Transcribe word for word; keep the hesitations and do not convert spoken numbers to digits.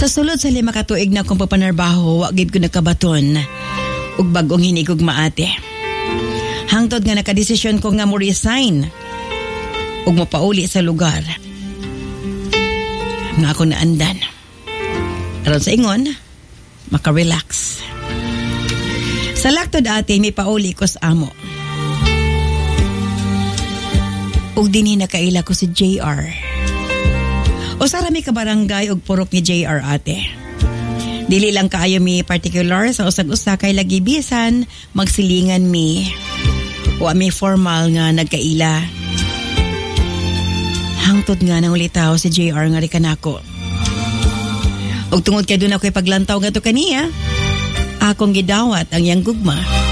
Sa sulod sa lima ka tuig na akong papanarbaho, wagid ko nakabaton ug bag-ong hinigog maate. Hangtod nga nakadesisyon ko nga mo resign ug mapauli sa lugar nga ako naandan. Aron sa ingon, maka-relax. Sa laktod ate, may pauli ko sa amo. Ug dinhi nakaila ko si J R. O sarami ka barangay ug purok ni J R ate. Dili lang kaayo mi particular sa usag-usa kay lagi bisan magsilingan mi. Wa mi formal nga nagkaila. Hangtod nga nang ulitaw si J R nga ri kanako. Ug tungod kay dun ako'y paglantaw nga to kaniya, akong gidawat ang yang gugma.